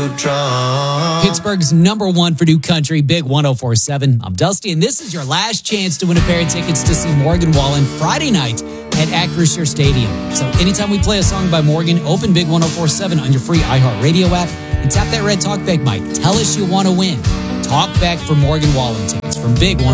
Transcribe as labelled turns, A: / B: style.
A: Pittsburgh's number one for new country, Big 104.7. I'm Dusty, and this is your last chance to win a pair of tickets to see Morgan Wallen Friday night at Acrisure Stadium. So anytime we play a song by Morgan, open Big 104.7 on your free iHeartRadio app and tap that red talkback mic. Tell us you want to win. Talk back for Morgan Wallen tickets from Big 104.7.